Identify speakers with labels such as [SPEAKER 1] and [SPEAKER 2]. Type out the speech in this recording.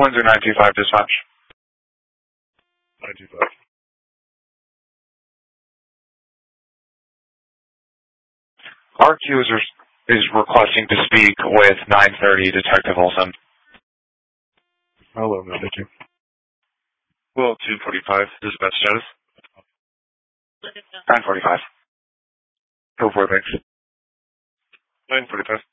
[SPEAKER 1] Windsor 925 dispatch.
[SPEAKER 2] 925.
[SPEAKER 1] RQ is requesting to speak with 930 Detective Olson.
[SPEAKER 2] Hello, no, thank you.
[SPEAKER 3] Well, 245, dispatch status.
[SPEAKER 1] 945.
[SPEAKER 3] Go for it, thanks. 945.